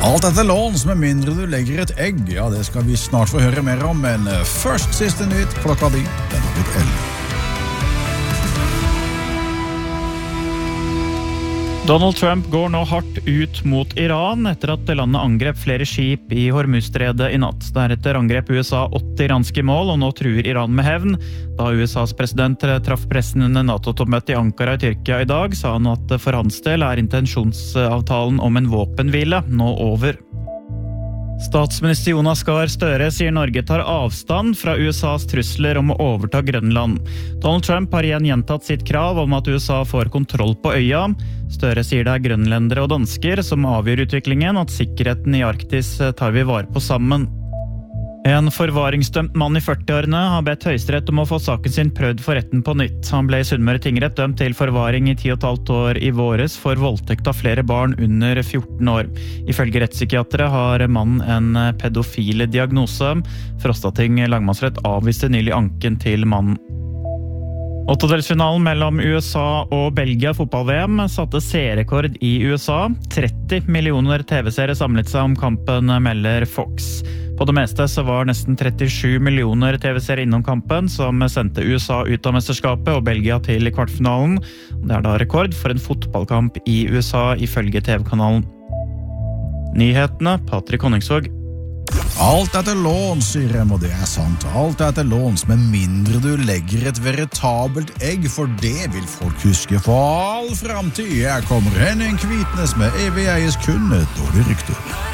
Alt etter låns med mindre du legger et egg. Ja, det skal vi snart få høre mer om, men først siste nytt klokka di. Den har blitt 11. Donald Trump går nå hardt ut mot Iran etter at landet angrep flere skip i Hormuzstredet i natt. Deretter angrep USA 80 iranske mål, og nå truer Iran med hevn. Da USAs president traff pressen under NATO-toppmøtet i Ankara i Tyrkia i dag, sa han at for hans del intensjonsavtalen om en våpenhvile nå over. Statsminister Jonas Gahr Støre sier Norge tar avstand fra USAs trusler om å overta Grønland. Donald Trump har igjen gjentatt sitt krav om at USA får kontroll på øya. Støre sier det grønlendere og dansker som avgjør utviklingen, at sikkerheten i Arktis tar vi vare på sammen. En forvaringsdømt mann i 40-årene har bedt Høyesterett om å få saken sin prøvd for retten på nytt. Han ble i Sunnmøre tingrett dømt til forvaring i 10,5 år i våres for voldtekt av flere barn under 14 år. Ifølge rettspsykiatere har mannen en pedofile diagnose. Frostating lagmannsrett avviste nylig anken til mannen. Åttedelsfinalen mellom USA og Belgia fotball-VM satte seerrekord i USA. 30 millioner TV-seere samlet seg om kampen, melder Fox. På det meste så var nesten 37 millioner TV-seere innom kampen, som sendte USA ut av mesterskapet og Belgia til kvartfinalen. Det er da rekord for en fotballkamp i USA, ifølge TV-kanalen. Nyhetene, Patrick Honningsvåg. Alt etter låns, sier Rem, og det er sant. Alt etter låns, med mindre du legger et veritabelt egg, for det vil folk huske for all fremtid. Her kommer Henning Kvitnes med evig eies kun et dårlig rykte.